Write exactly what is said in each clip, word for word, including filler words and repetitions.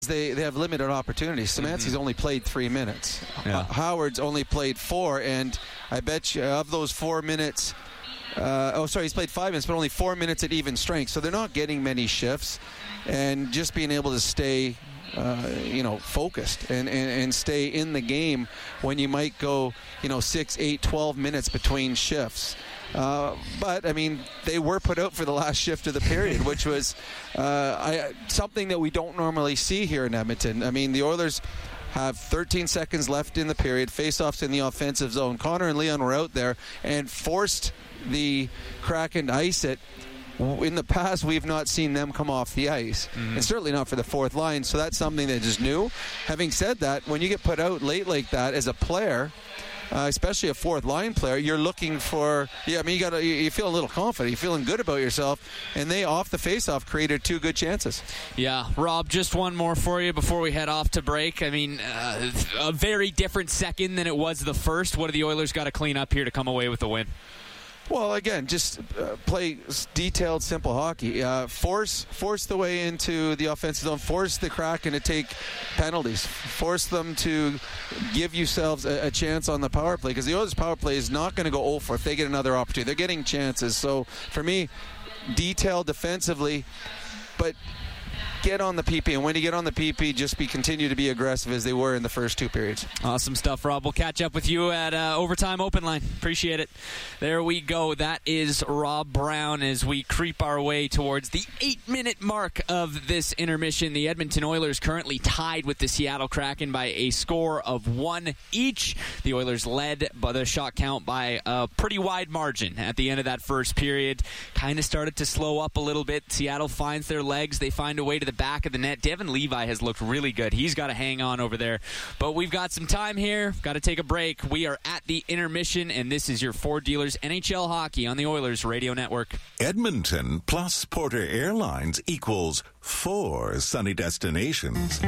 They they have limited opportunities. Szymanski's mm-hmm. only played three minutes. Yeah. Uh, Howard's only played four, and I bet you of those four minutes, uh, oh, sorry, he's played five minutes, but only four minutes at even strength. So they're not getting many shifts, and just being able to stay, uh, you know, focused and, and, and stay in the game when you might go, you know, six, eight, twelve minutes between shifts. Uh, but, I mean, they were put out for the last shift of the period, which was uh, I, something that we don't normally see here in Edmonton. I mean, the Oilers have thirteen seconds left in the period, face-offs in the offensive zone. Connor and Leon were out there and forced the Kraken to ice it. In the past, we've not seen them come off the ice, mm-hmm. and certainly not for the fourth line, so that's something that is new. Having said that, when you get put out late like that as a player, Uh, especially a fourth line player, you're looking for, yeah, I mean, you got you, you feel a little confident, you're feeling good about yourself, and they, off the faceoff, created two good chances. Yeah, Rob, just one more for you before we head off to break. I mean, uh, a very different second than it was the first. What do the Oilers got to clean up here to come away with the win? Well, again, just uh, play detailed, simple hockey. Uh, force force the way into the offensive zone. Force the Kraken to take penalties. Force them to give yourselves a, a chance on the power play, because the Oilers' power play is not going to go oh for if they get another opportunity. They're getting chances. So, for me, detailed defensively, but get on the P P, and when you get on the P P, just be continue to be aggressive as they were in the first two periods. Awesome stuff, Rob. We'll catch up with you at uh, Overtime Open Line. Appreciate it. There we go. That is Rob Brown as we creep our way towards the eight-minute mark of this intermission. The Edmonton Oilers currently tied with the Seattle Kraken by a score of one each. The Oilers led by the shot count by a pretty wide margin at the end of that first period. Kind of started to slow up a little bit. Seattle finds their legs. They find a way to the back of the net. Devin Levi has looked really good. He's got to hang on over there. But we've got some time here. Got to take a break. We are at the intermission, and this is your Ford Dealers N H L Hockey on the Oilers Radio Network. Edmonton plus Porter Airlines equals four sunny destinations.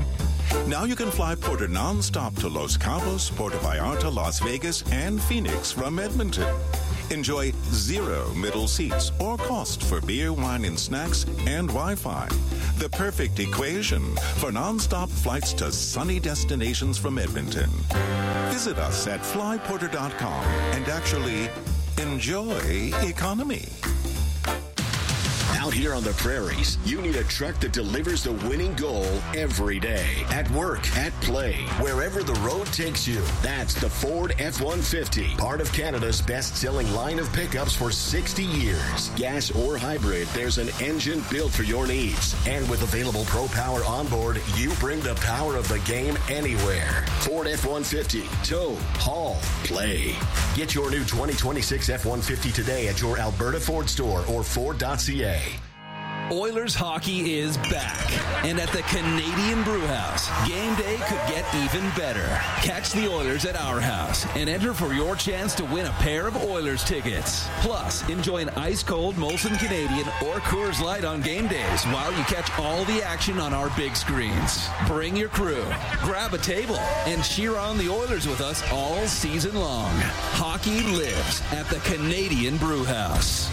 Now you can fly Porter nonstop to Los Cabos, Puerto Vallarta, Las Vegas, and Phoenix from Edmonton. Enjoy zero middle seats or cost for beer, wine, and snacks and Wi-Fi. The perfect equation for nonstop flights to sunny destinations from Edmonton. Visit us at fly porter dot com and actually enjoy economy. Out here on the prairies, you need a truck that delivers the winning goal every day. At work, at play, wherever the road takes you. That's the Ford F one fifty, part of Canada's best-selling line of pickups for sixty years. Gas or hybrid, there's an engine built for your needs. And with available Pro Power onboard, you bring the power of the game anywhere. Ford F one fifty, tow, haul, play. Get your new twenty twenty-six F one fifty today at your Alberta Ford store or Ford dot C A. Oilers hockey is back, and at the Canadian Brewhouse, game day could get even better. Catch the Oilers at our house and enter for your chance to win a pair of Oilers tickets. Plus, enjoy an ice-cold Molson Canadian or Coors Light on game days while you catch all the action on our big screens. Bring your crew, grab a table, and cheer on the Oilers with us all season long. Hockey lives at the Canadian Brewhouse.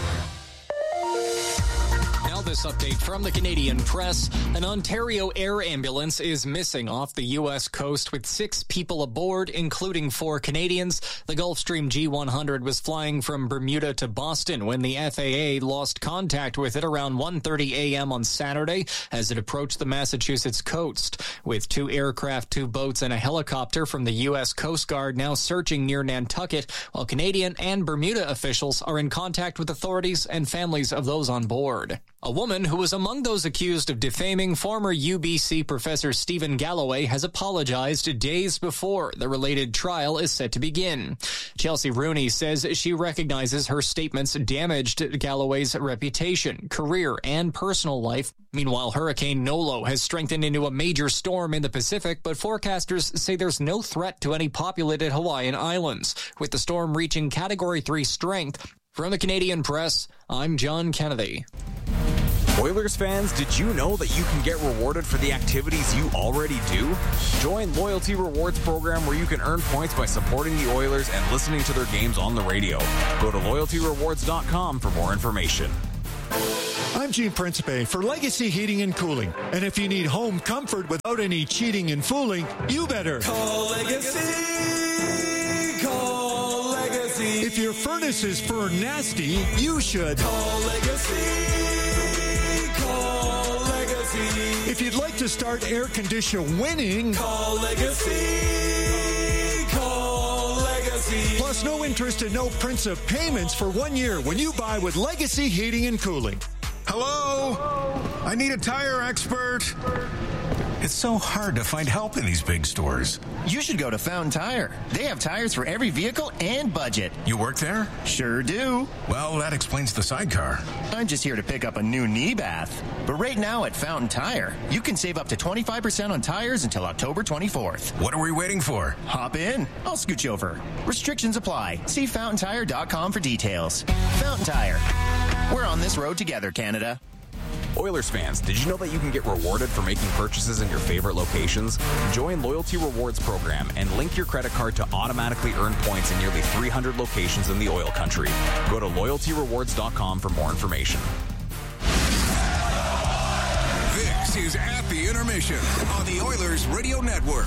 This update from the Canadian Press. An Ontario air ambulance is missing off the U S coast with six people aboard, including four Canadians. The Gulfstream G one hundred was flying from Bermuda to Boston when the F A A lost contact with it around one thirty a.m. on Saturday as it approached the Massachusetts coast. With two aircraft, two boats, and a helicopter from the U S Coast Guard now searching near Nantucket, while Canadian and Bermuda officials are in contact with authorities and families of those on board. A woman who was among those accused of defaming former U B C professor Stephen Galloway has apologized days before the related trial is set to begin. Chelsea Rooney says she recognizes her statements damaged Galloway's reputation, career, and personal life. Meanwhile, Hurricane Nolo has strengthened into a major storm in the Pacific, but forecasters say there's no threat to any populated Hawaiian islands, with the storm reaching Category three strength. From the Canadian Press, I'm John Kennedy. Oilers fans, did you know that you can get rewarded for the activities you already do? Join Loyalty Rewards program where you can earn points by supporting the Oilers and listening to their games on the radio. Go to loyalty rewards dot com for more information. I'm Gene Principe for Legacy Heating and Cooling. And if you need home comfort without any cheating and fooling, you better call Legacy. Call Legacy. If your furnace is for nasty, you should call Legacy. Call Legacy. If you'd like to start air conditioner winning, call Legacy. Call Legacy. Plus no interest and no principal payments for one year when you buy with Legacy Heating and Cooling. Hello? I need a tire expert. It's so hard to find help in these big stores. You should go to Fountain Tire. They have tires for every vehicle and budget. You work there? Sure do. Well, that explains the sidecar. I'm just here to pick up a new knee bath. But right now at Fountain Tire, you can save up to twenty-five percent on tires until October twenty-fourth. What are we waiting for? Hop in. I'll scooch over. Restrictions apply. See fountain tire dot com for details. Fountain Tire. We're on this road together, Canada. Oilers fans, did you know that you can get rewarded for making purchases in your favorite locations? Join Loyalty Rewards program and link your credit card to automatically earn points in nearly three hundred locations in the oil country. Go to loyalty rewards dot com for more information. This is At the Intermission on the Oilers Radio Network.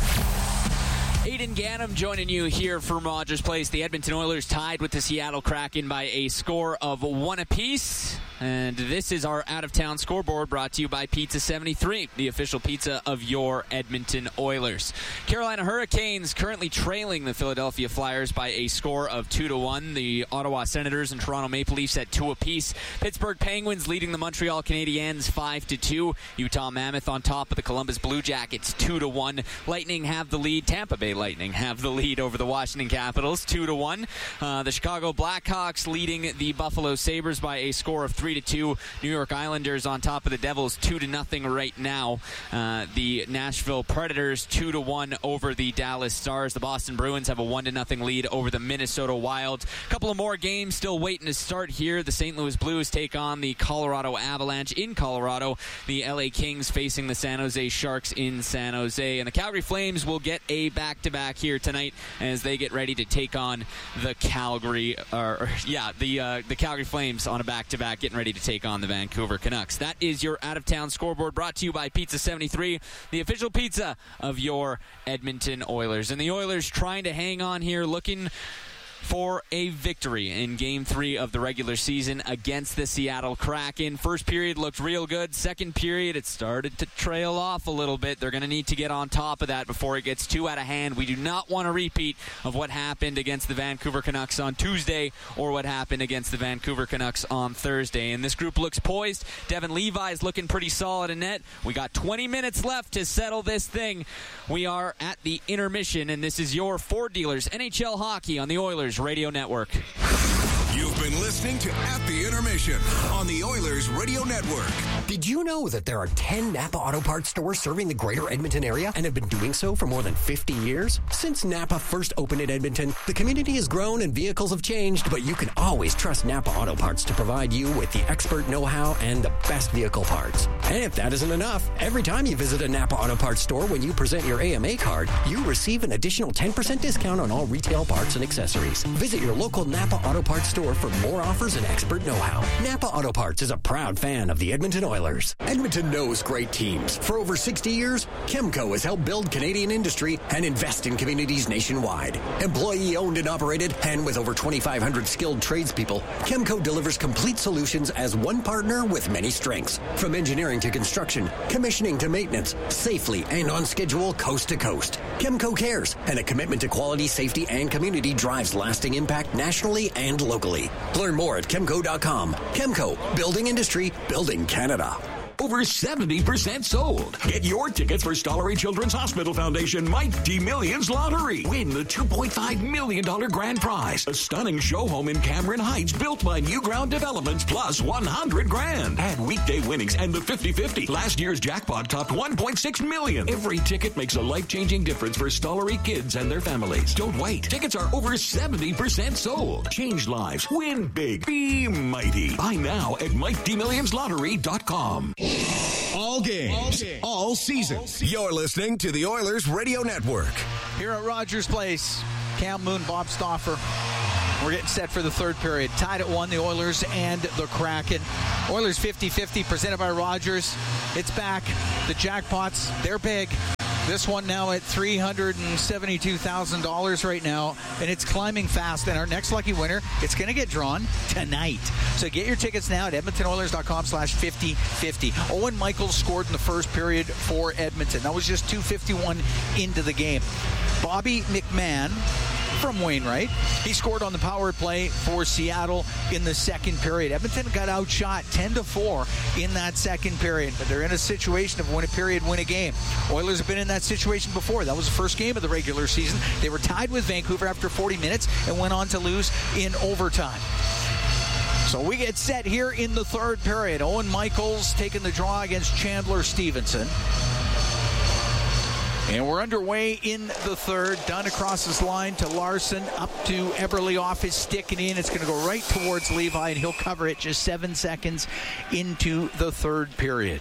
Aidan Gannam joining you here from Rogers Place. The Edmonton Oilers tied with the Seattle Kraken by a score of one apiece. And this is our out-of-town scoreboard brought to you by Pizza seventy-three, the official pizza of your Edmonton Oilers. Carolina Hurricanes currently trailing the Philadelphia Flyers by a score of two to one. The Ottawa Senators and Toronto Maple Leafs at two apiece. Pittsburgh Penguins leading the Montreal Canadiens five to two. Utah Mammoth on top of the Columbus Blue Jackets two to one. Lightning have the lead. Tampa Bay Lightning have the lead over the Washington Capitals two to one. Uh, the Chicago Blackhawks leading the Buffalo Sabres by a score of three to two. New York Islanders on top of the Devils two to nothing right now. Uh, the Nashville Predators two to one over the Dallas Stars. The Boston Bruins have a one to nothing lead over the Minnesota Wild. A couple of more games still waiting to start here. The Saint Louis Blues take on the Colorado Avalanche in Colorado. The L A Kings facing the San Jose Sharks in San Jose. And the Calgary Flames will get a back-to-back here tonight as they get ready to take on the Calgary, or yeah, the uh, the Calgary Flames on a back-to-back, getting ready to take on the Vancouver Canucks. That is your out-of-town scoreboard brought to you by Pizza seventy-three, the official pizza of your Edmonton Oilers. And the Oilers trying to hang on here, looking for a victory in Game three of the regular season against the Seattle Kraken. First period looked real good. Second period, it started to trail off a little bit. They're going to need to get on top of that before it gets too out of hand. We do not want a repeat of what happened against the Vancouver Canucks on Tuesday or what happened against the Vancouver Canucks on Thursday. And this group looks poised. Devin Levi is looking pretty solid in net. We got twenty minutes left to settle this thing. We are at the intermission, and this is your Ford Dealers N H L Hockey on the Oilers Radio Network. You've been listening to At the Intermission on the Oilers Radio Network. Did you know that there are ten Napa Auto Parts stores serving the greater Edmonton area and have been doing so for more than fifty years? Since Napa first opened in Edmonton, the community has grown and vehicles have changed, but you can always trust Napa Auto Parts to provide you with the expert know-how and the best vehicle parts. And if that isn't enough, every time you visit a Napa Auto Parts store when you present your A M A card, you receive an additional ten percent discount on all retail parts and accessories. Visit your local Napa Auto Parts store for more offers and expert know-how. Napa Auto Parts is a proud fan of the Edmonton Oilers. Edmonton knows great teams. For over sixty years, Chemco has helped build Canadian industry and invest in communities nationwide. Employee-owned and operated, and with over twenty-five hundred skilled tradespeople, Chemco delivers complete solutions as one partner with many strengths. From engineering to construction, commissioning to maintenance, safely and on schedule coast to coast. Chemco cares, and a commitment to quality, safety, and community drives lasting impact nationally and locally. Learn more at chemco dot com. Chemco, building industry, building Canada. Over seventy percent sold. Get your tickets for Stollery Children's Hospital Foundation Mighty Millions Lottery. Win the two point five million dollars grand prize. A stunning show home in Cameron Heights built by Newground Developments plus one hundred grand. Add weekday winnings and the fifty-fifty. Last year's jackpot topped one point six million. Every ticket makes a life-changing difference for Stollery kids and their families. Don't wait. Tickets are over seventy percent sold. Change lives. Win big. Be mighty. Buy now at mighty millions lottery dot com. All games, all, games, all season. All season. You're listening to the Oilers Radio Network. Here at Rogers Place, Cam Moon, Bob Stauffer. We're getting set for the third period. Tied at one, the Oilers and the Kraken. Oilers fifty-fifty, presented by Rogers. It's back. The jackpots, they're big. This one now at three hundred seventy-two thousand dollars right now, and it's climbing fast. And our next lucky winner, it's going to get drawn tonight. So get your tickets now at edmontonoilers.com slash 5050. Owen Michaels scored in the first period for Edmonton. That was just two fifty-one into the game. Bobby McMahon from Wainwright, he scored on the power play for Seattle in the second period. Edmonton got outshot ten to four in that second period, but they're in a situation of win a period, win a game. Oilers have been in that situation before. That was the first game of the regular season. They were tied with Vancouver after forty minutes and went on to lose in overtime. So we get set here in the third period. Owen Michaels taking the draw against Chandler Stevenson. And we're underway in the third. Dunn across his line to Larson, up to Eberle off his stick and in. It's going to go right towards Levi, and he'll cover it just seven seconds into the third period.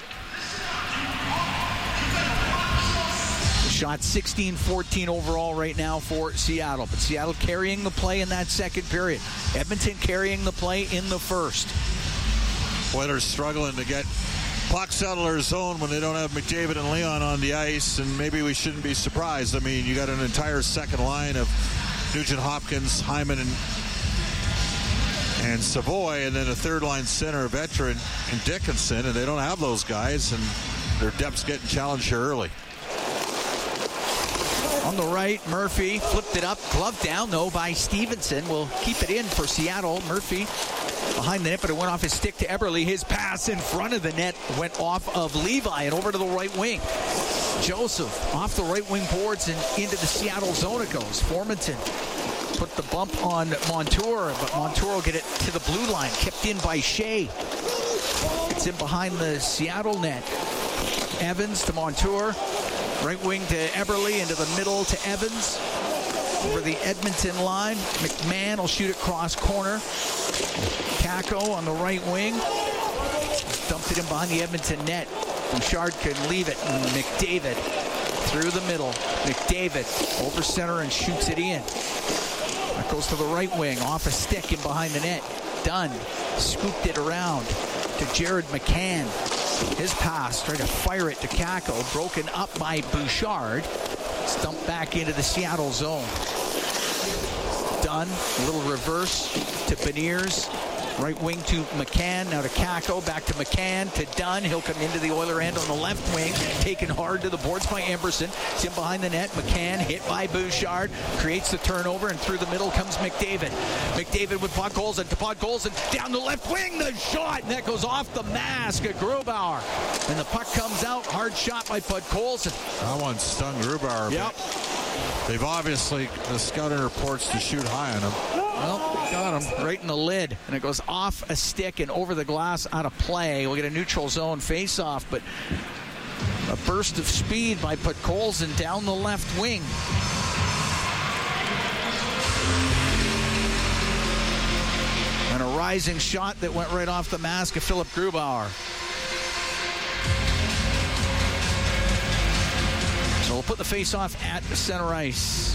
Shot sixteen fourteen overall right now for Seattle. But Seattle carrying the play in that second period. Edmonton carrying the play in the first. Oilers struggling to get pucks out of their zone when they don't have McDavid and Leon on the ice, and maybe we shouldn't be surprised. I mean, you got an entire second line of Nugent Hopkins, Hyman, and and Savoy, and then a third line center veteran in Dickinson, and they don't have those guys, and their depth's getting challenged here early. On the right, Murphy flipped it up. Glove down, though, by Stevenson. Will keep it in for Seattle. Murphy behind the net, but it went off his stick to Eberle. His pass in front of the net went off of Levi and over to the right wing. Joseph off the right wing boards and into the Seattle zone it goes. Formanton put the bump on Montour, but Montour will get it to the blue line. Kept in by Shea. It's in behind the Seattle net. Evans to Montour. Right wing to Eberle, into the middle to Evans. Over the Edmonton line. McMahon will shoot it cross corner. Kako on the right wing. Dumped it in behind the Edmonton net. Bouchard could leave it. And McDavid through the middle. McDavid over center and shoots it in. That goes to the right wing. Off a stick in behind the net. Dunn scooped it around to Jared McCann. His pass, trying to fire it to Kako, broken up by Bouchard. It's dumped back into the Seattle zone. Dunn, a little reverse to Beniers. Right wing to McCann, now to Kako, back to McCann, to Dunn. He'll come into the Oiler end on the left wing, taken hard to the boards by Emberson. It's in behind the net. McCann hit by Bouchard, creates the turnover, and through the middle comes McDavid. McDavid with Podkolzin to Podkolzin, down the left wing, the shot, and that goes off the mask at Grubauer. And the puck comes out, hard shot by Podkolzin. That one stung Grubauer. Yep. They've obviously, the scouting reports to shoot high on him. Well, got him right in the lid, and it goes off a stick and over the glass out of play. We'll get a neutral zone face-off, but a burst of speed by Podkolzin down the left wing. And a rising shot that went right off the mask of Philip Grubauer. So we'll put the face-off at the center ice.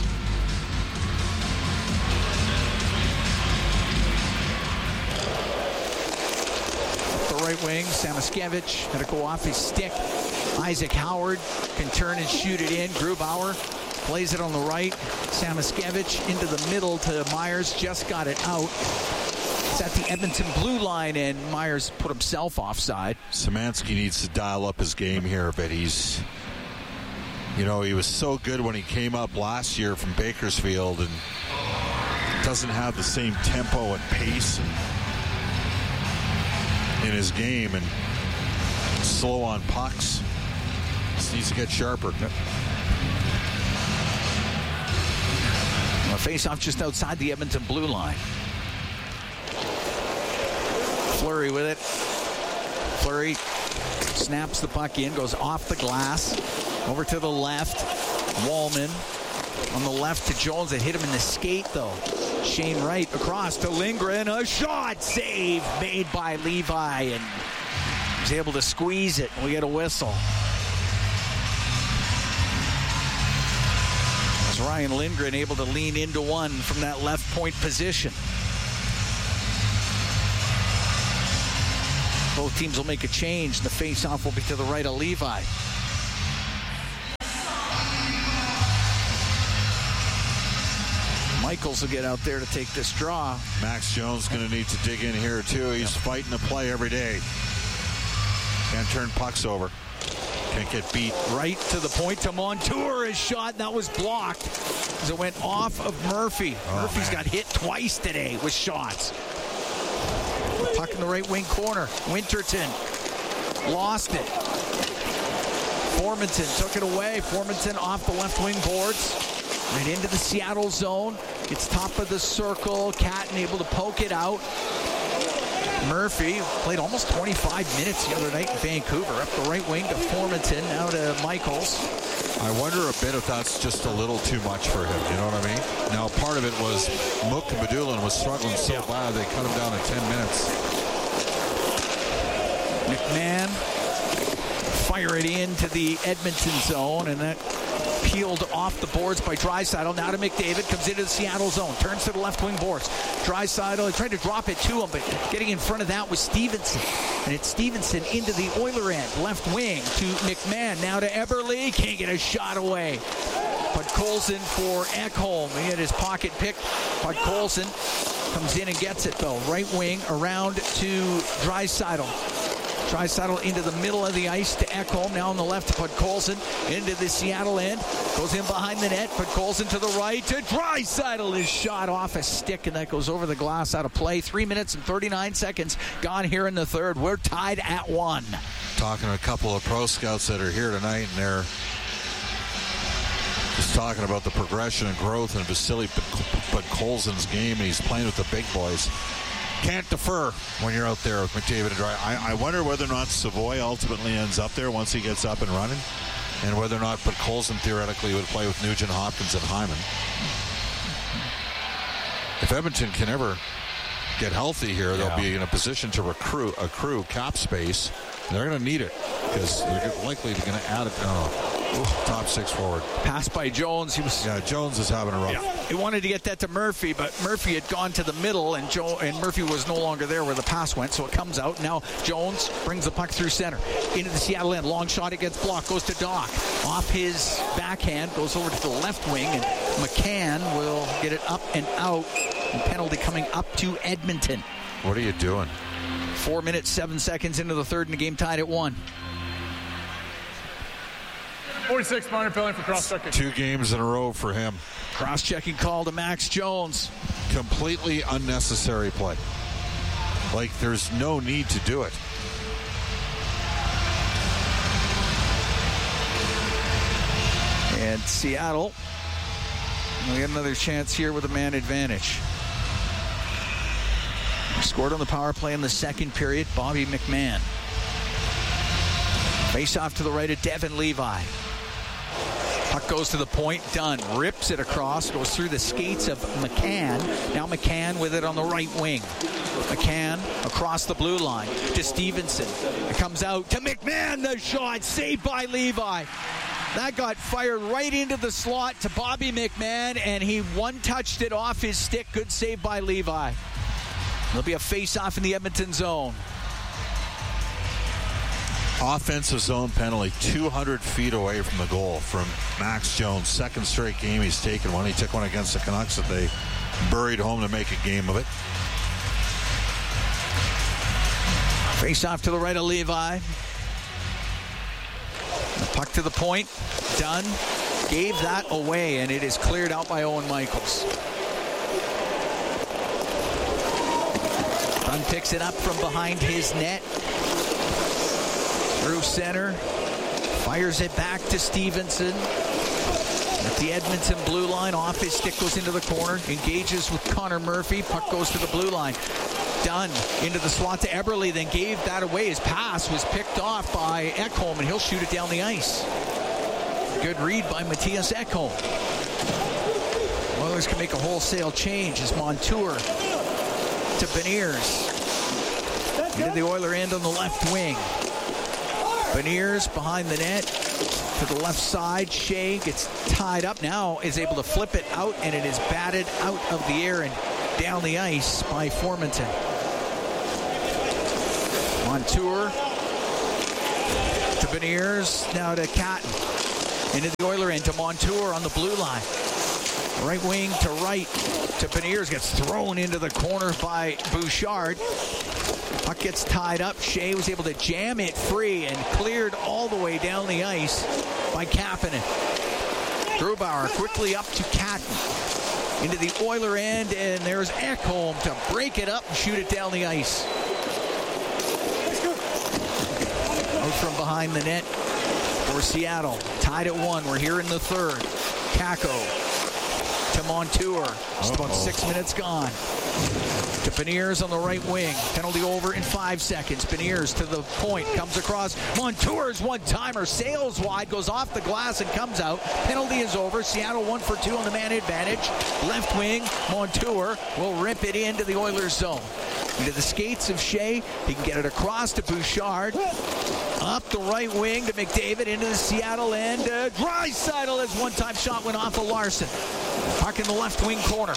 Right wing, Samoskevich had to go off his stick. Isaac Howard can turn and shoot it in. Grubauer plays it on the right. Samoskevich into the middle to Myers, just got it out. It's at the Edmonton blue line, and Myers put himself offside. Szymanski needs to dial up his game here, but he's, you know, he was so good when he came up last year from Bakersfield and doesn't have the same tempo and pace and in his game, and slow on pucks. Just needs to get sharper. A face-off just outside the Edmonton blue line. Fleury with it. Fleury snaps the puck in, goes off the glass, over to the left. Wallman on the left to Jones. That hit him in the skate, though. Shane Wright across to Lindgren. A shot save made by Levi, and he's able to squeeze it. We get a whistle. As Ryan Lindgren able to lean into one from that left point position. Both teams will make a change. The face-off will be to the right of Levi. Michaels will get out there to take this draw. Max Jones going to need to dig in here, too. He's yeah. fighting to play every day. Can't turn pucks over. Can't get beat. Right to the point to Montour. His shot, that was blocked as it went off of Murphy. Oh, Murphy's man. got hit twice today with shots. Puck in the right wing corner. Winterton lost it. Formanton took it away. Formanton off the left wing boards. Right into the Seattle zone. It's top of the circle. Catton able to poke it out. Murphy played almost twenty-five minutes the other night in Vancouver. Up the right wing to Formanton. Now to Michaels. I wonder a bit if that's just a little too much for him. You know what I mean? Now, part of it was Mook Badulin was struggling so yeah. bad they cut him down to ten minutes. McMahon fire it into the Edmonton zone, and that peeled off the boards by Draisaitl. Now to McDavid, comes into the Seattle zone, turns to the left wing boards. Draisaitl tried to drop it to him, but getting in front of that was Stevenson. And it's Stevenson into the Oiler end, left wing to McMahon. Now to Eberle, can't get a shot away. Podkolzin for Ekholm. He had his pocket picked. Podkolzin comes in and gets it, though. Right wing around to Draisaitl. Draisaitl into the middle of the ice to Ekholm. Now on the left to Podkolzin. Into the Seattle end. Goes in behind the net. Podkolzin to the right to Draisaitl. His shot off a stick, and that goes over the glass out of play. Three minutes and thirty-nine seconds gone here in the third. We're tied at one. Talking to a couple of pro scouts that are here tonight, and they're just talking about the progression and growth in Vasily Podkolzin's game, and he's playing with the big boys. Can't defer when you're out there with McDavid and Dry. I, I wonder whether or not Savoy ultimately ends up there once he gets up and running, and whether or not Podkolzin theoretically would play with Nugent Hopkins and Hyman. If Edmonton can ever get healthy here, yeah. they'll be in a position to recruit, accrue cap space. They're going to need it because they're likely going to add it. Oh. Top six forward. Pass by Jones. He was. Yeah, Jones is having a rough. Yeah. He wanted to get that to Murphy, but Murphy had gone to the middle, and Joe and Murphy was no longer there where the pass went. So it comes out. Now Jones brings the puck through center into the Seattle end. Long shot. It gets blocked. Goes to Doc. Off his backhand. Goes over to the left wing, and McCann will get it up and out. And penalty coming up to Edmonton. What are you doing? Four minutes, seven seconds into the third, and the game tied at one. forty-six minor penalty for cross-checking. Two games in a row for him. Cross-checking call to Max Jones. Completely unnecessary play. Like, there's no need to do it. And Seattle, we got another chance here with a man advantage. Scored on the power play in the second period, Bobby McMahon. Face off to the right of Devin Levi. Puck goes to the point, Dunn rips it across, goes through the skates of McCann. Now McCann with it on the right wing. McCann across the blue line to Stevenson. It comes out to McMahon, the shot, saved by Levi. That got fired right into the slot to Bobby McMahon, and he one-touched it off his stick. Good save by Levi. There'll be a face-off in the Edmonton zone. Offensive zone penalty two hundred feet away from the goal from Max Jones. Second straight game he's taken one. He took one against the Canucks that they buried home to make a game of it. Face off to the right of Levi. The puck to the point. Dunn gave that away, and it is cleared out by Owen Michaels. Dunn picks it up from behind his net. Through center, fires it back to Stevenson. At the Edmonton blue line, off his stick, goes into the corner, engages with Connor Murphy. Puck goes to the blue line. Dunn into the slot to Eberle, then gave that away. His pass was picked off by Ekholm, and he'll shoot it down the ice. Good read by Matthias Ekholm. Oilers can make a wholesale change as Montour to Beniers. Into the Oiler end on the left wing. Beniers behind the net. to the left side. Shea gets tied up. Now is able to flip it out, and it is batted out of the air and down the ice by Formanton. Montour to Beniers. Now to Catton. Into the Oiler end to Montour on the blue line. Right wing to right to Beniers. Gets thrown into the corner by Bouchard. Puck gets tied up. Shea was able to jam it free and cleared all the way down the ice by Kapanen. Grubauer quickly up to Catton. Into the Oiler end, and there's Ekholm to break it up and shoot it down the ice. Out from behind the net for Seattle. Tied at one. We're here in the third. Kakko to Montour. Just about six minutes gone. To Beniers on the right wing. Penalty over in five seconds. Beniers to the point. Comes across. Montour's one-timer. Sails wide. Goes off the glass and comes out. Penalty is over. Seattle one for two on the man advantage. Left wing. Montour will rip it into the Oilers zone. Into the skates of Shea. He can get it across to Bouchard. Up the right wing to McDavid. Into the Seattle end. Uh, Draisaitl, his one-time shot went off of Larson. Puck in the left wing corner.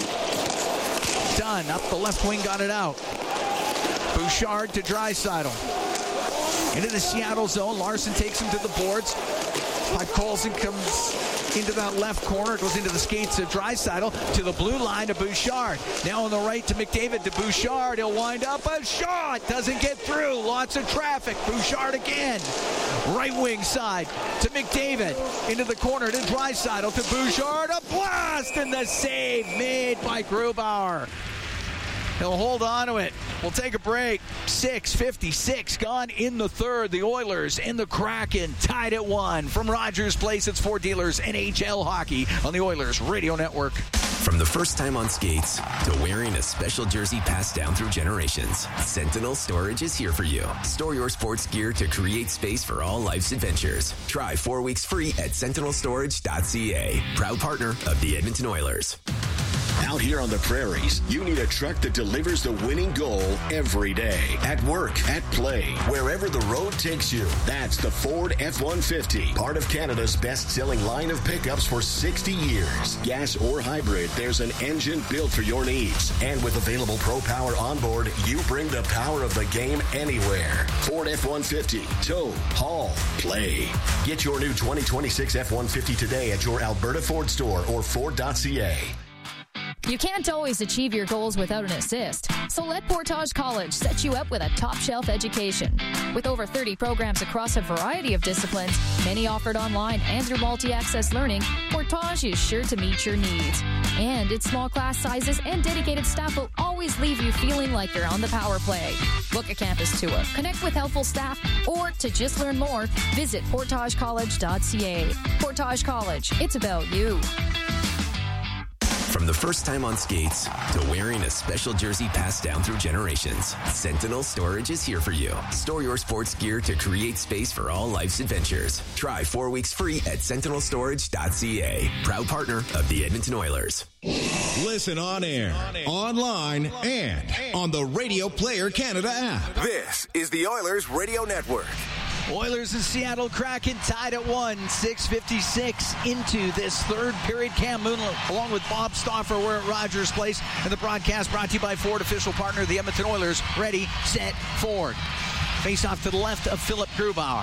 Done. Up the left wing, got it out. Bouchard to Draisaitl. Into the Seattle zone. Larson takes him to the boards. Puck Colson comes into that left corner. Goes into the skates of Draisaitl. To the blue line to Bouchard. Now on the right to McDavid to Bouchard. He'll wind up a shot. Doesn't get through. Lots of traffic. Bouchard again. Right wing side to McDavid. Into the corner to Draisaitl to Bouchard. A blast and the save made by Grubauer. He'll hold on to it. We'll take a break. six fifty-six gone in the third. The Oilers and the Kraken tied at one. From Rogers Place, it's Ford Dealers N H L Hockey on the Oilers Radio Network. From the first time on skates to wearing a special jersey passed down through generations, Sentinel Storage is here for you. Store your sports gear to create space for all life's adventures. Try four weeks free at sentinel storage dot c a. Proud partner of the Edmonton Oilers. Out here on the prairies, you need a truck that delivers the winning goal every day. At work, at play, wherever the road takes you. That's the Ford F one fifty, part of Canada's best-selling line of pickups for sixty years. Gas or hybrid, there's an engine built for your needs. And with available Pro Power onboard, you bring the power of the game anywhere. Ford F one fifty, tow, haul, play. Get your new twenty twenty-six F one fifty today at your Alberta Ford store or Ford dot c a. You can't always achieve your goals without an assist, so let Portage College set you up with a top-shelf education. With over thirty programs across a variety of disciplines, many offered online and through multi-access learning, Portage is sure to meet your needs. And its small class sizes and dedicated staff will always leave you feeling like you're on the power play. Book a campus tour, connect with helpful staff, or to just learn more, visit portage college dot c a. Portage College, it's about you. From the first time on skates to wearing a special jersey passed down through generations, Sentinel Storage is here for you. Store your sports gear to create space for all life's adventures. Try four weeks free at sentinel storage dot c a. Proud partner of the Edmonton Oilers. Listen on air, online, and on the Radio Player Canada app. This is the Oilers Radio Network. Oilers and Seattle Kraken tied at one, six fifty-six into this third period. Cam Moon along with Bob Stauffer, we're at Rogers Place, and the broadcast brought to you by Ford, official partner of the Edmonton Oilers. Ready, set, Ford. Face off to the left of Philip Grubauer.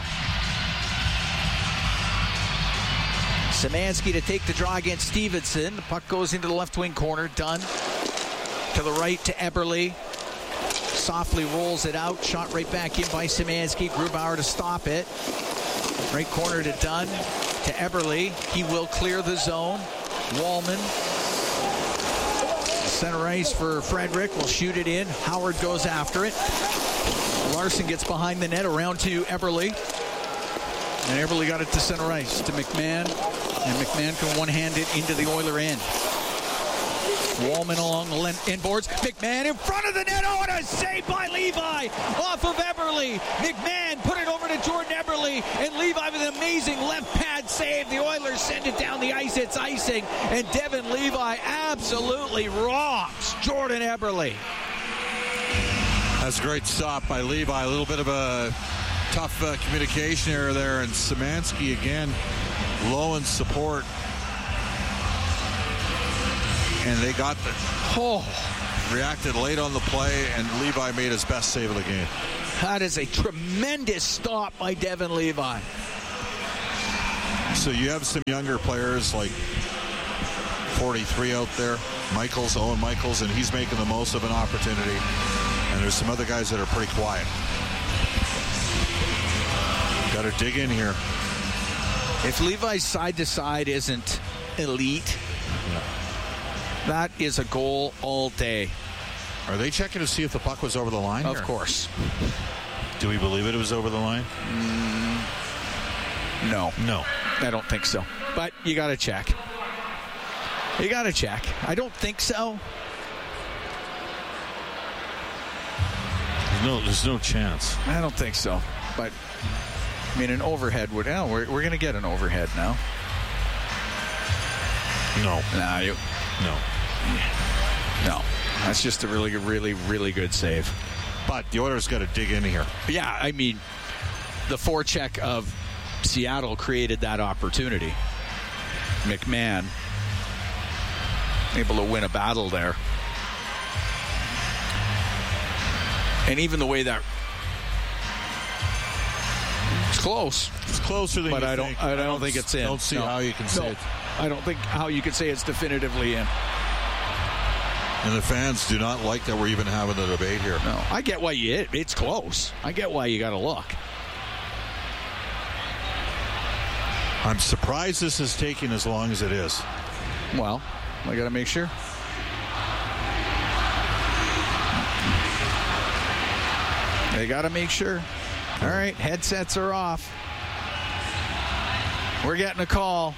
Szymanski to take the draw against Stevenson. The puck goes into the left wing corner. Dunn to the right to Eberle. Softly rolls it out. Shot right back in by Szymanski. Grubauer to stop it. Right corner to Dunn. To Eberle. He will clear the zone. Wallman. Center ice for Frederick. Will shoot it in. Howard goes after it. Larson gets behind the net. Around to Eberle. And Eberle got it to center ice. To McMahon. And McMahon can one-hand it into the Oiler end. Wallman along the end boards. McMahon in front of the net. Oh, and a save by Levi off of Eberle. McMahon put it over to Jordan Eberle, and Levi with an amazing left pad save. The Oilers send it down the ice. It's icing, and Devin Levi absolutely rocks Jordan Eberle. That's a great stop by Levi. A little bit of a tough uh, communication error there, and Szymanski again low in support. And they got the oh, reacted late on the play, and Levi made his best save of the game. That is a tremendous stop by Devin Levi. So you have some younger players like forty-three out there, Michaels, Owen Michaels, and he's making the most of an opportunity. And there's some other guys that are pretty quiet. Got to dig in here. If Levi's side to side isn't elite, yeah. that is a goal all day. Are they checking to see if the puck was over the line? Of here? course. Do we believe it was over the line? Mm, no. No. I don't think so. But you got to check. You got to check. I don't think so. No, there's no chance. I don't think so. But, I mean, an overhead would... Oh, we're we're going to get an overhead now. No. Nah, you... No. No. That's just a really, really, really good save. But the Oilers got to dig in here. Yeah, I mean, the forecheck of Seattle created that opportunity. McMahon able to win a battle there. And even the way that it's close. It's closer than but you I don't, think. I don't, I don't think it's in. Don't see no. how you can say no. it. I don't think how you could say it's definitively in. And the fans do not like that we're even having the debate here. No, I get why you it, it's close. I get why you got to look. I'm surprised this is taking as long as it is. Well, I got to make sure. They got to make sure. All right, headsets are off. We're getting a call.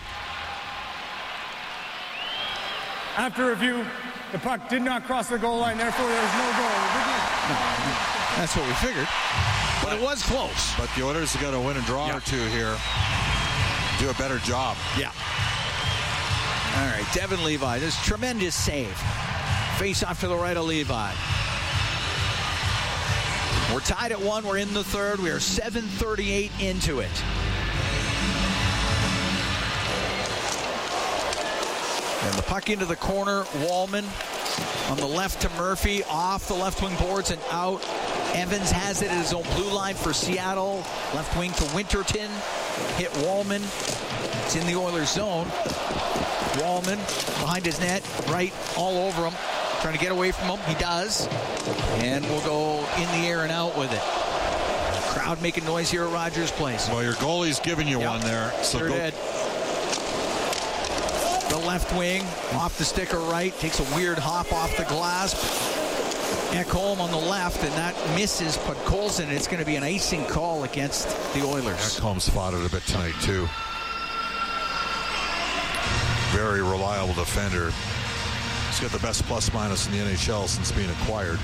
After review, the puck did not cross the goal line, therefore there is no goal. No, that's what we figured. But, but it was close. But the Oilers have got to win a draw yeah. or two here. Do a better job. Yeah. All right, Devin Levi. This tremendous save. Face off to the right of Levi. We're tied at one. We're in the third. We are seven thirty-eight into it. And the puck into the corner. Wallman on the left to Murphy. Off the left wing boards and out. Evans has it at his own blue line for Seattle. Left wing to Winterton. Hit Wallman. It's in the Oilers zone. Wallman behind his net. Right all over him. Trying to get away from him. He does. And we'll go in the air and out with it. Crowd making noise here at Rogers Place. Well, your goalie's giving you yep. one there. So sure go- did. The left wing, off the sticker right, takes a weird hop off the glass. Ekholm on the left, and that misses Podkolzin. It's going to be an icing call against the Oilers. Ekholm spotted a bit tonight, too. Very reliable defender. He's got the best plus-minus in the N H L since being acquired.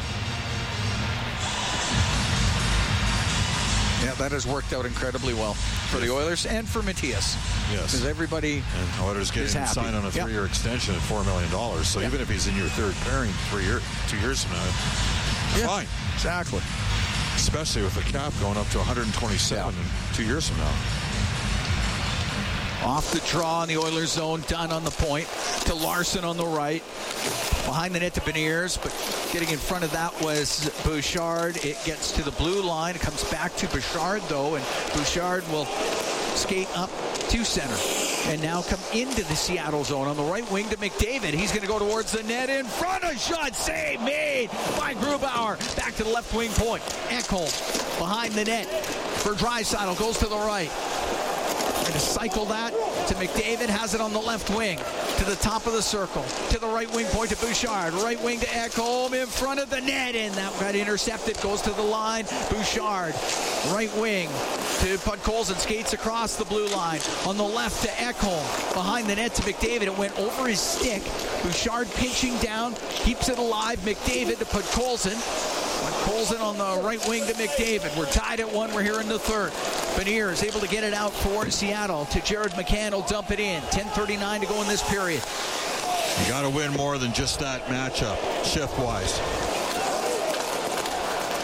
Yeah, that has worked out incredibly well for the Oilers and for Matthias. Yes. Because everybody and Oilers getting him signed on a three-year yep. extension at four million dollars. So yep. even if he's in your third pairing three year, two years from now, yeah, fine. Exactly. Especially with the cap going up to one hundred twenty-seven yeah. in two years from now. Off the draw in the Oilers zone, done on the point to Larson on the right. Behind the net to Beniers, but getting in front of that was Bouchard. It gets to the blue line. It comes back to Bouchard, though, and Bouchard will skate up to center and now come into the Seattle zone on the right wing to McDavid. He's going to go towards the net in front. A shot save made by Grubauer. Back to the left wing point. Ekholm behind the net for Draisaitl. Goes to the right. Going to cycle that to McDavid. Has it on the left wing. To the top of the circle. To the right wing point to Bouchard. Right wing to Ekholm in front of the net. And that got intercepted. Goes to the line. Bouchard. Right wing to Podkolzin. Skates across the blue line. On the left to Ekholm. Behind the net to McDavid. It went over his stick. Bouchard pinching down. Keeps it alive. McDavid to Podkolzin. Podkolzin on the right wing to McDavid. We're tied at one. We're here in the third. Beniers is able to get it out for Seattle to Jared McCann. Will dump it in. ten thirty-nine to go in this period. You got to win more than just that matchup, shift-wise.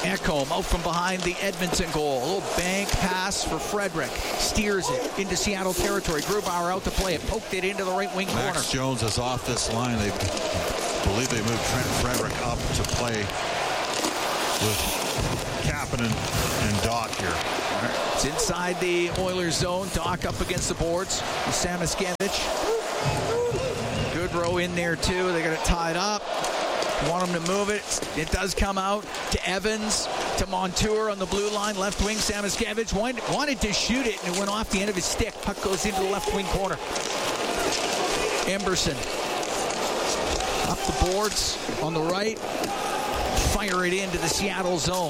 Ekholm out from behind the Edmonton goal. A little bank pass for Frederick. Steers it into Seattle territory. Grubauer out to play it. Poked it into the right wing corner. Max Jones is off this line. They believe they moved Trent Frederick up to play with Kapanen and Doc here. It's inside the Oilers zone. Doc up against the boards. Samoskevich. Goodrow in there too. They got it tied up. Want him to move it. It does come out to Evans, to Montour on the blue line. Left wing, Samoskevich wanted to shoot it, and it went off the end of his stick. Puck goes into the left wing corner. Emberson up the boards on the right. Fire it into the Seattle zone.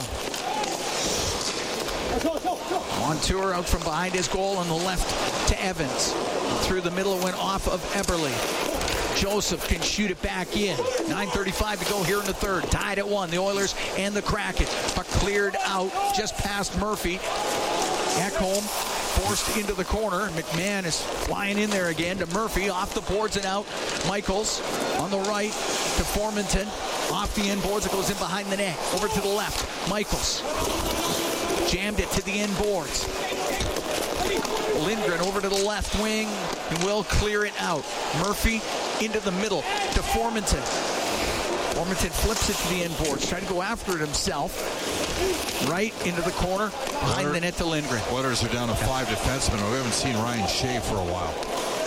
Montour out from behind his goal on the left to Evans. Through the middle, it went off of Eberle. Joseph can shoot it back in. nine thirty-five to go here in the third. Tied at one, the Oilers and the Kraken. Puck cleared out just past Murphy. Ekholm forced into the corner. McMahon is flying in there again to Murphy. Off the boards and out. Michaels on the right to Formanton. Off the end boards. It goes in behind the net. Over to the left. Michaels jammed it to the end boards. Lindgren over to the left wing and will clear it out. Murphy into the middle to Formanton. Formanton flips it to the end boards. Trying to go after it himself. Right into the corner. Behind Oilers, the net to Lindgren. Oilers are down to five defensemen. We haven't seen Ryan Shea for a while.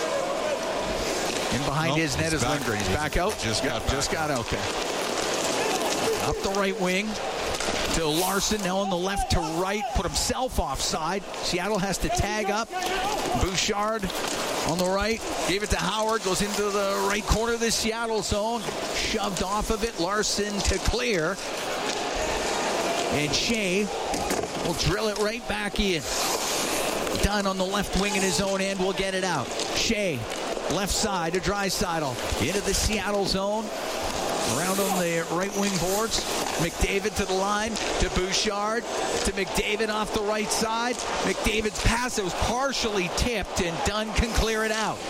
In behind nope, his net is back. Lindgren. He's back out? Just got back. Just got out, okay. Up the right wing to Larson, now on the left to right, put himself offside. Seattle has to tag up. Bouchard on the right, gave it to Howard, goes into the right corner of the Seattle zone, shoved off of it. Larson to clear, and Shea will drill it right back in. Dunn on the left wing in his own end will get it out. Shea, left side to Draisaitl, into the Seattle zone. Around on the right wing boards. McDavid to the line, to Bouchard, to McDavid off the right side. McDavid's pass, it was partially tipped, and Dunn can clear it out.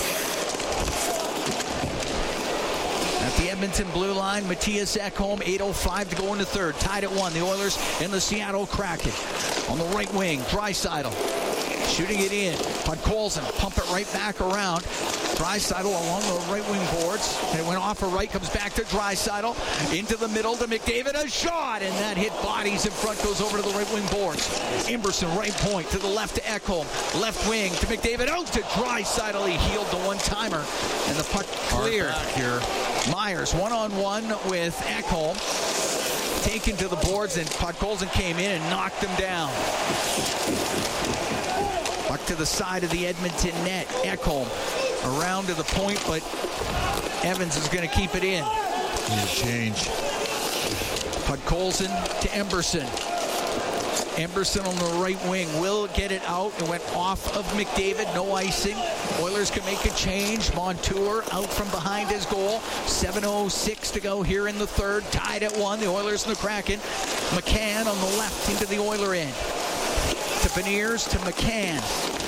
At the Edmonton blue line, Matthias Ekholm, eight oh five to go in the third. Tied at one, the Oilers and the Seattle Kraken. On the right wing, Draisaitl shooting it in. Podkolzin, pump it right back around. Draisaitl along the right wing boards. It went off a right, comes back to Draisaitl. Into the middle to McDavid. A shot, and that hit bodies in front, goes over to the right wing boards. Emberson, right point, to the left to Ekholm. Left wing to McDavid, out to Draisaitl. He healed the one-timer, and the puck cleared. Here. Myers, one-on-one with Ekholm. Taken to the boards, and Podkolzin came in and knocked him down. Puck to the side of the Edmonton net. Ekholm around to the point, but Evans is going to keep it in. Need a change. Podkolzin to Emberson. Emberson on the right wing will get it out. It went off of McDavid. No icing. Oilers can make a change. Montour out from behind his goal. seven oh six to go here in the third. Tied at one. The Oilers and the Kraken. McCann on the left into the Oiler end. To Beniers, to McCann.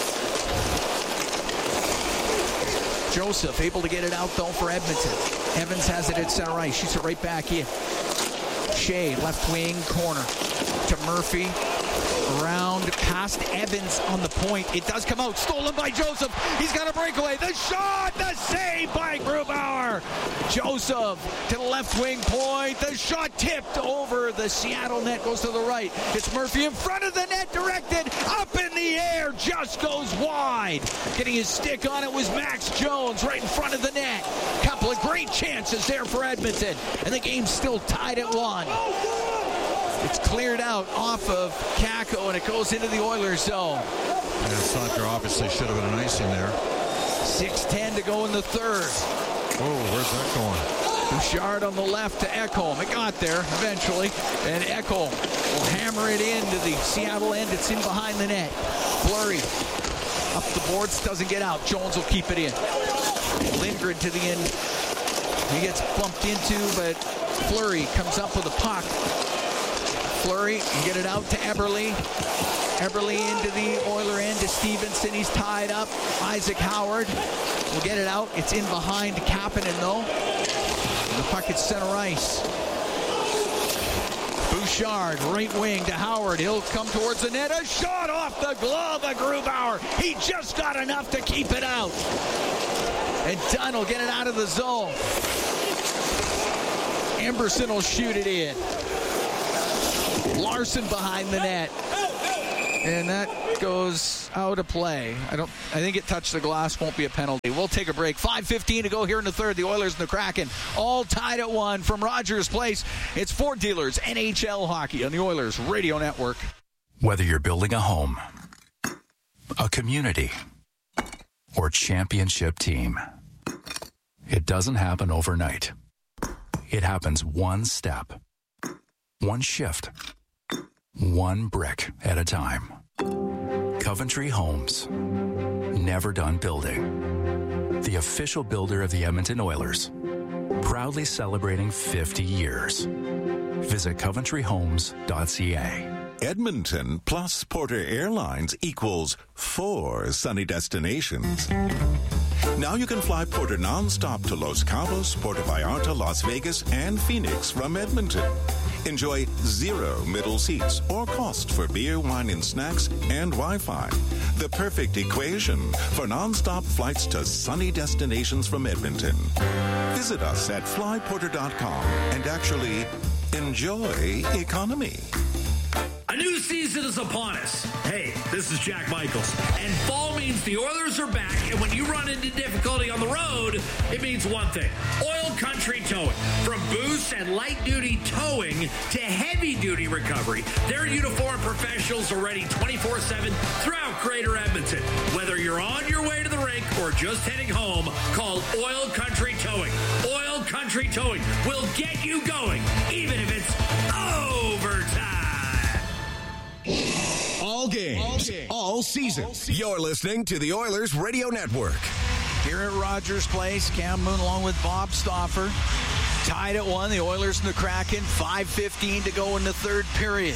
Joseph able to get it out, though, for Edmonton. Evans has it at center ice. Shoots it right back in. Shea, left wing, corner. To Murphy. Around past Evans on the point. It does come out. Stolen by Joseph. He's got a breakaway. The shot! The save by Grubauer. Joseph to the left wing point. The shot tipped over the Seattle net. Goes to the right. It's Murphy in front of the net. Directed up in the air. Just goes wide. Getting his stick on it was Max Jones right in front of the net. Couple of great chances there for Edmonton. And the game's still tied at one. It's cleared out off of Kakko, and it goes into the Oilers zone. Yeah, thought there obviously should have been an icing there. six ten to go in the third. Oh, where's that going? Bouchard on the left to Ekholm. It got there eventually, and Ekholm will hammer it into the Seattle end. It's in behind the net. Fleury up the boards, doesn't get out. Jones will keep it in. Lindgren to the end. He gets bumped into, but Fleury comes up with a puck. Fleury can get it out to Eberle. Eberle into the Oiler end to Stevenson. He's tied up. Isaac Howard will get it out. It's in behind Kapanen, though. And the puck at center ice. Bouchard, right wing to Howard. He'll come towards the net. A shot off the glove of Grubauer. He just got enough to keep it out. And Dunn will get it out of the zone. Emberson will shoot it in. Larson behind the net. And that goes out of play. I don't. I think it touched the glass. Won't be a penalty. We'll take a break. five fifteen to go here in the third. The Oilers and the Kraken all tied at one from Rogers Place. It's Ford Dealers N H L Hockey on the Oilers Radio Network. Whether you're building a home, a community, or championship team, it doesn't happen overnight. It happens one step, one shift, one brick at a time. Coventry Homes. Never done building. The official builder of the Edmonton Oilers. Proudly celebrating fifty years. Visit coventry homes dot c a. Edmonton plus Porter Airlines equals four sunny destinations. Now you can fly Porter nonstop to Los Cabos, Puerto Vallarta, Las Vegas, and Phoenix from Edmonton. Enjoy zero middle seats or cost for beer, wine, and snacks and Wi-Fi. The perfect equation for nonstop flights to sunny destinations from Edmonton. Visit us at fly porter dot com and actually enjoy economy. A new season is upon us. Hey, this is Jack Michaels. And fall means the Oilers are back, and when you run into difficulty on the road, it means one thing. Oil Country Towing. From boost and light-duty towing to heavy-duty recovery, their uniformed professionals are ready twenty-four seven throughout Greater Edmonton. Whether you're on your way to the rink or just heading home, call Oil Country Towing. Oil Country Towing will get you going, even if it's overtime. All games, all, games, all season. all season. You're listening to the Oilers Radio Network. Here at Rogers Place, Cam Moon along with Bob Stauffer. Tied at one, the Oilers and the Kraken. five fifteen to go in the third period.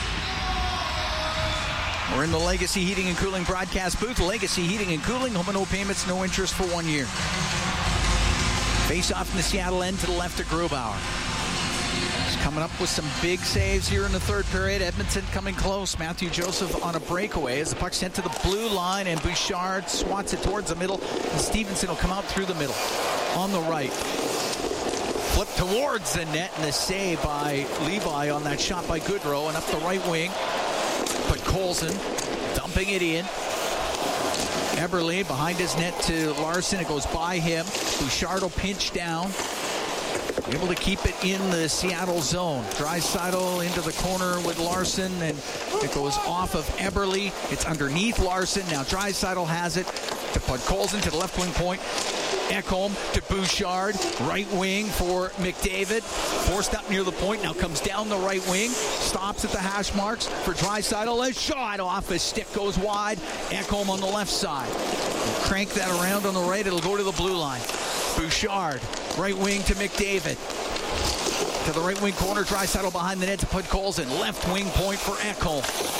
We're in the Legacy Heating and Cooling broadcast booth. Legacy Heating and Cooling, home and no payments, no interest for one year. Face off in the Seattle end to the left of Grubauer. Coming up with some big saves here in the third period. Edmonton coming close. Matthew Joseph on a breakaway as the puck sent to the blue line, and Bouchard swats it towards the middle, and Stevenson will come out through the middle on the right. Flip towards the net, and the save by Levi on that shot by Goodrow, and up the right wing. But Colson dumping it in. Eberle behind his net to Larson. It goes by him. Bouchard will pinch down. Able to keep it in the Seattle zone. Draisaitl into the corner with Larson, and it goes off of Eberle. It's underneath Larson. Now Draisaitl has it to put Colson to the left wing point. Ekholm to Bouchard. Right wing for McDavid. Forced up near the point. Now comes down the right wing. Stops at the hash marks for Draisaitl. A shot off his stick goes wide. Ekholm on the left side. Crank that around on the right. It'll go to the blue line. Bouchard, right wing to McDavid. To the right wing corner, Draisaitl behind the net to put Colson. Left wing point for Ekholm.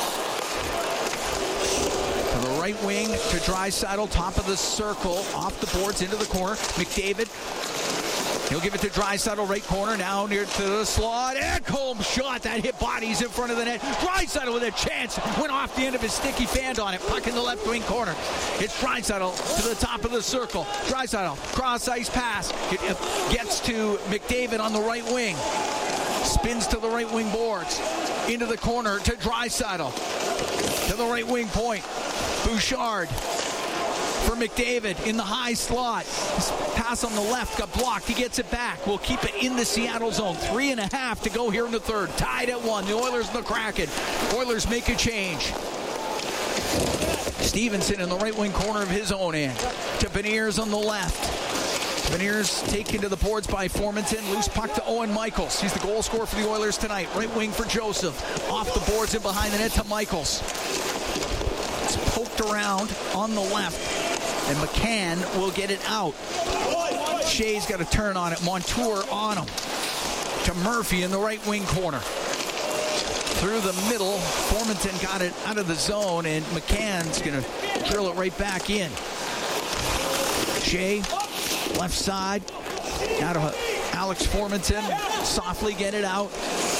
To the right wing to Draisaitl, top of the circle, off the boards into the corner. McDavid, he'll give it to Draisaitl, right corner, now near to the slot. Ekholm shot, that hit bodies in front of the net. Draisaitl with a chance, went off the end of his stick, he fanned on it. Puck in the left wing corner. It's Draisaitl to the top of the circle. Draisaitl, cross ice pass. It gets to McDavid on the right wing. Spins to the right wing boards. Into the corner to Draisaitl. To the right wing point. Bouchard for McDavid in the high slot. His pass on the left got blocked. He gets it back. We'll keep it in the Seattle zone. Three and a half to go here in the third. Tied at one. The Oilers and the Kraken. Oilers make a change. Stevenson in the right wing corner of his own end. To Beniers on the left. Beniers taken to the boards by Formanton. Loose puck to Owen Michaels. He's the goal scorer for the Oilers tonight. Right wing for Joseph. Off the boards and behind the net to Michaels. It's poked around on the left. And McCann will get it out. Shea's got a turn on it. Montour on him. To Murphy in the right wing corner. Through the middle. Formanton got it out of the zone, and McCann's going to drill it right back in. Shea, left side. Now to Alex Formanton. Softly get it out.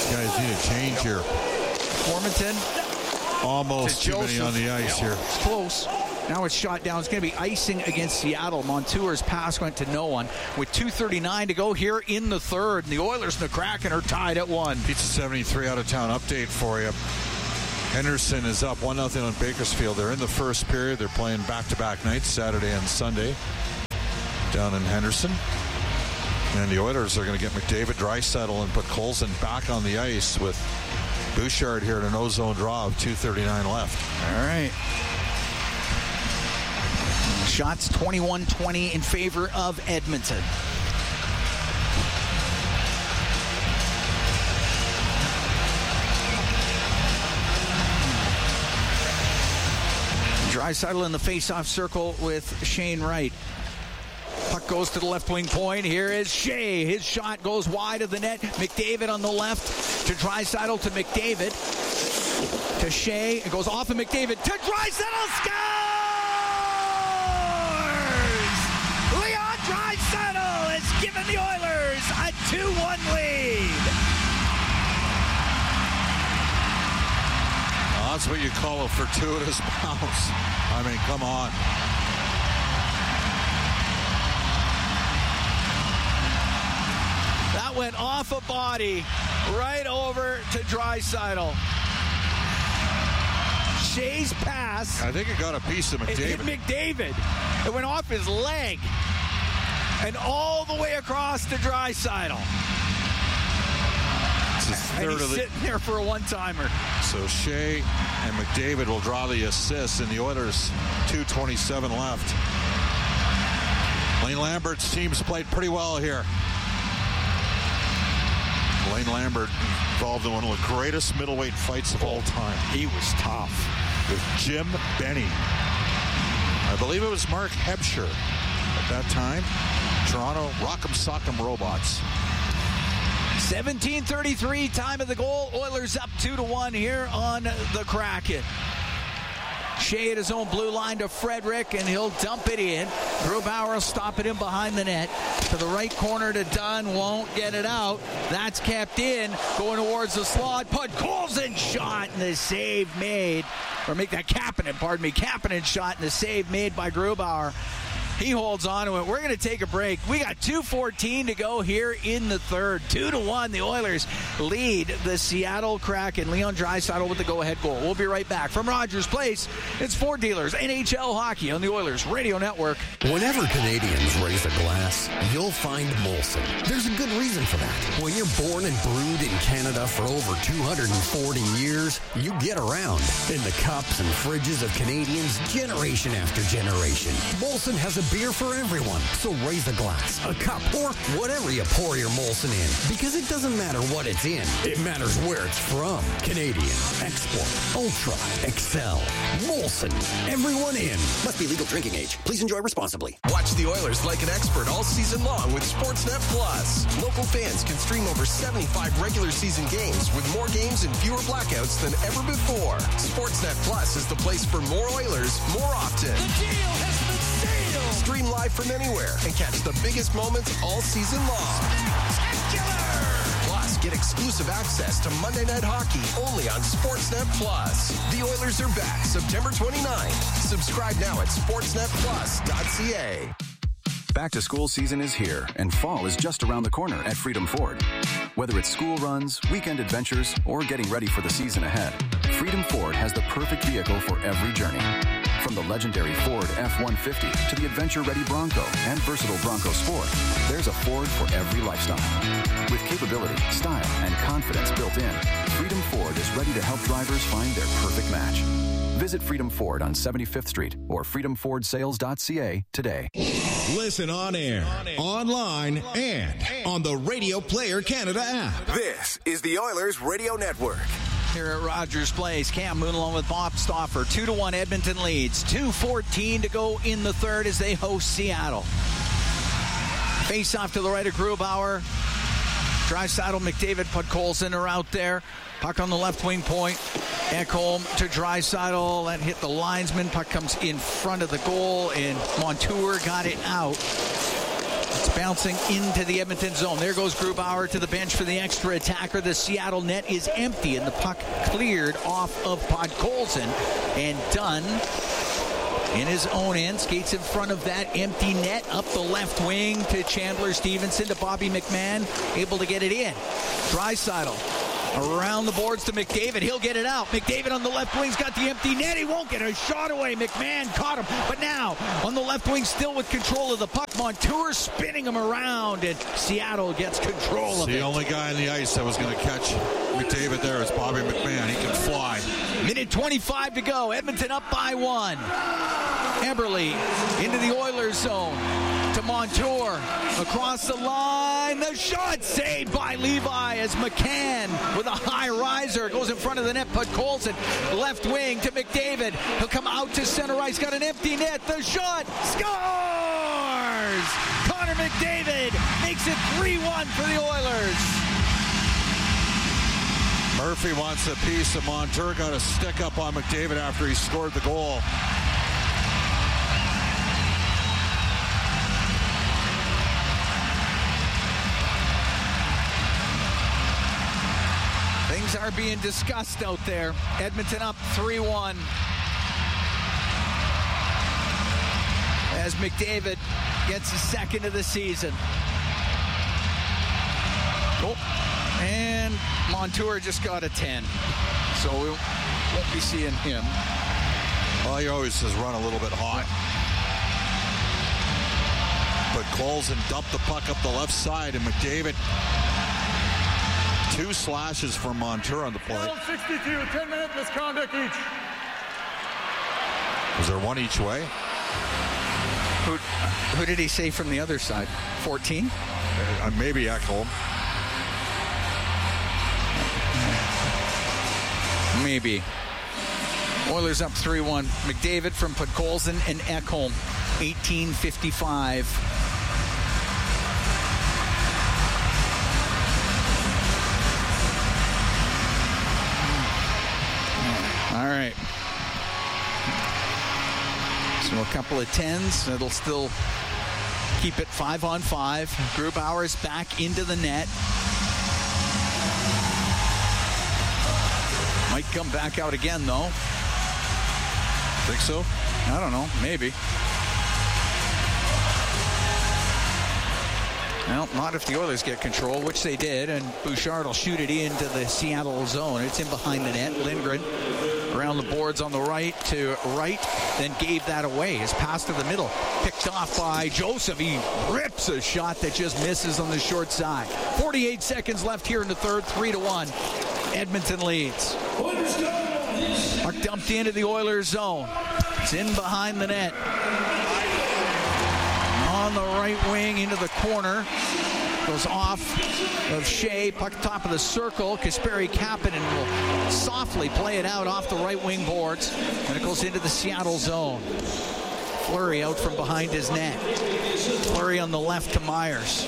Guys need a change here. Formanton. Almost too many on the ice here. It's close. Now it's shot down. It's going to be icing against Seattle. Montour's pass went to no one with two thirty-nine to go here in the third. And the Oilers and the Kraken are tied at one. Pizza seventy-three out of town update for you. Henderson is up one nothing on Bakersfield. They're in the first period. They're playing back-to-back nights, Saturday and Sunday, down in Henderson. And the Oilers are going to get McDavid, Draisaitl, and put Colson back on the ice with Bouchard here at an O-zone draw of two thirty-nine left. All right. Shots twenty-one twenty in favor of Edmonton. Draisaitl in the face-off circle with Shane Wright. Puck goes to the left wing point. Here is Shea. His shot goes wide of the net. McDavid on the left to Draisaitl to McDavid to Shea. It goes off of McDavid to Draisaitl. Scores! Leon Draisaitl has given the Oilers a two one lead. Well, that's what you call a fortuitous bounce. I mean, come on. That went off a body right over to Draisaitl. Shea's pass. I think it got a piece of McDavid. It hit McDavid. It went off his leg and all the way across to Draisaitl. And he's sitting the... there for a one-timer. So Shea and McDavid will draw the assists, and the Oilers two twenty-seven left. Lane Lambert's team's played pretty well here. Lane Lambert involved in one of the greatest middleweight fights of all time. He was tough. With Jim Benny. I believe it was Mark Hebscher at that time. Toronto Rock'em Sock'em Robots. seventeen thirty-three, time of the goal. Oilers up two to one here on the Kraken. Shea at his own blue line to Frederick, and he'll dump it in. Grubauer will stop it in behind the net. To the right corner to Dunn, won't get it out. That's kept in, going towards the slot. Put Colson shot, and the save made. Or make that Kapanen, pardon me. Kapanen shot, and the save made by Grubauer. He holds on to it. We're going to take a break. We got two fourteen to go here in the third. Two to one. The Oilers lead the Seattle Kraken. Leon Draisaitl with the go-ahead goal. We'll be right back from Rogers Place. It's Ford Dealers N H L Hockey on the Oilers Radio Network. Whenever Canadians raise a glass, you'll find Molson. There's a good reason for that. When you're born and brewed in Canada for over two hundred forty years, you get around in the cups and fridges of Canadians generation after generation. Molson has a beer for everyone. So raise a glass, a cup, or whatever you pour your Molson in. Because it doesn't matter what it's in. It matters where it's from. Canadian, Export, Ultra, Excel, Molson. Everyone in. Must be legal drinking age. Please enjoy responsibly. Watch the Oilers like an expert all season long with Sportsnet Plus. Local fans can stream over seventy-five regular season games with more games and fewer blackouts than ever before. Sportsnet Plus is the place for more Oilers more often. The deal has been sealed. Stream live from anywhere and catch the biggest moments all season long. Spectacular! Plus, get exclusive access to Monday Night Hockey only on Sportsnet Plus. The Oilers are back September twenty-ninth. Subscribe now at sportsnet plus dot c a. Back to school season is here, and fall is just around the corner at Freedom Ford. Whether it's school runs, weekend adventures, or getting ready for the season ahead, Freedom Ford has the perfect vehicle for every journey. From the legendary Ford F one fifty to the adventure-ready Bronco and versatile Bronco Sport, there's a Ford for every lifestyle. With capability, style, and confidence built in, Freedom Ford is ready to help drivers find their perfect match. Visit Freedom Ford on seventy-fifth Street or freedom ford sales dot c a today. Listen on air, online, and on the Radio Player Canada app. This is the Oilers Radio Network. Here at Rogers Place, Cam Moon along with Bob Stauffer. Two to one Edmonton leads. two fourteen to go in the third as they host Seattle. Face off to the right of Grubauer. Draisaitl, McDavid, put Colson are out there. Puck on the left wing point. Ekholm to Draisaitl. That hit the linesman. Puck comes in front of the goal, and Montour got it out. It's bouncing into the Edmonton zone. There goes Grubauer to the bench for the extra attacker. The Seattle net is empty, and the puck cleared off of Podkolzin. And Dunn, in his own end, skates in front of that empty net, up the left wing to Chandler Stevenson, to Bobby McMahon, able to get it in. Draisaitl around the boards to McDavid. He'll get it out. McDavid on the left wing's got the empty net. He won't get a shot away. McMahon caught him. But now, on the left wing, still with control of the puck. Montour spinning him around, and Seattle gets control of it. The only guy on the ice that was going to catch McDavid there is Bobby McMahon. He can fly. Minute twenty-five to go. Edmonton up by one. Eberle into the Oilers zone. To Montour, across the line, the shot saved by Levi as McCann with a high riser goes in front of the net. Podkolzin, left wing to McDavid. He'll come out to center ice, got an empty net. The shot scores! Connor McDavid makes it three one for the Oilers. Murphy wants a piece of Montour, got a stick up on McDavid after he scored the goal. Things are being discussed out there. Edmonton up three one. As McDavid gets his second of the season. Oh, and Montour just got a ten. So we won't be seeing him. Well, he always says run a little bit hot. But Colson dumped the puck up the left side, and McDavid... Two slashes from Montour on the play. sixty-two, ten minute misconduct each. Was there one each way? Who, who did he say from the other side? fourteen? Uh, maybe Ekholm. Maybe. Oilers up three one. McDavid from Podkolzin and Ekholm. eighteen fifty-five. All right. So a couple of tens. It'll still keep it five on five. Grubauer's back into the net. Might come back out again, though. Think so? I don't know. Maybe. Well, not if the Oilers get control, which they did, and Bouchard will shoot it into the Seattle zone. It's in behind the net. Lindgren around the boards on the right to right, then gave that away. His pass to the middle, picked off by Joseph. He rips a shot that just misses on the short side. forty-eight seconds left here in the third, three to one. Edmonton leads. Puck dumped into the Oilers zone. It's in behind the net. On the right wing into the corner. Goes off of Shea. Puck top of the circle. Kasperi Kapanen will softly play it out off the right wing boards. And it goes into the Seattle zone. Fleury out from behind his net. Fleury on the left to Myers.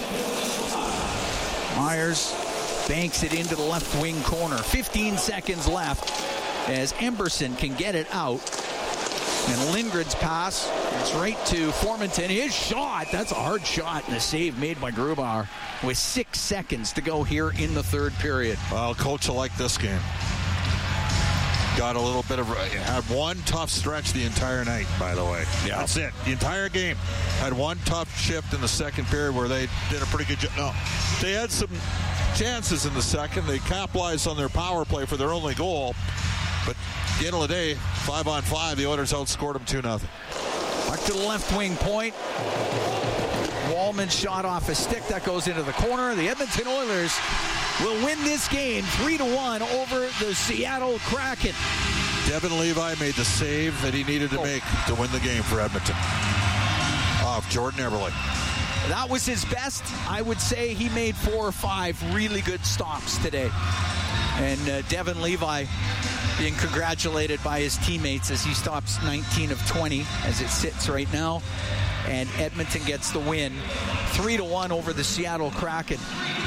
Myers banks it into the left wing corner. fifteen seconds left as Emberson can get it out. And Lindgren's pass, it's right to Formenton. His shot, that's a hard shot, and a save made by Grubauer with six seconds to go here in the third period. Well, coach will like this game. Got a little bit of, had one tough stretch the entire night, by the way. Yeah. That's it. The entire game had one tough shift in the second period where they did a pretty good job. No, they had some chances in the second. They capitalized on their power play for their only goal. But at the end of the day, five on five, the Oilers outscored them two nothing. Back to the left wing point. Wallman shot off a stick that goes into the corner. The Edmonton Oilers will win this game three to one over the Seattle Kraken. Devin Levi made the save that he needed to make to win the game for Edmonton. Off Jordan Eberle. That was his best. I would say he made four or five really good stops today. And uh, Devin Levi being congratulated by his teammates as he stops nineteen of twenty as it sits right now. And Edmonton gets the win three to one over the Seattle Kraken.